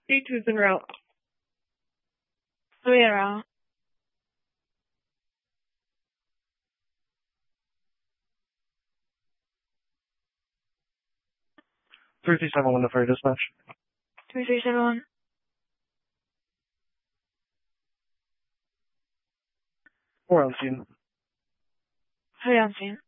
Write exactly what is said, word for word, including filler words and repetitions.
D two's en route. Three en route. three three seven one to Freight Dispatch. three three seven one. Four on scene. Three on scene.